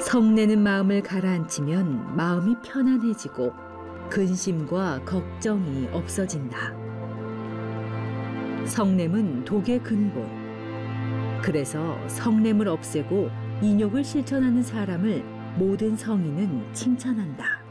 성내는 마음을 가라앉히면 마음이 편안해지고 근심과 걱정이 없어진다. 성냄은 독의 근본. 그래서 성냄을 없애고 인욕을 실천하는 사람을 모든 성인은 칭찬한다.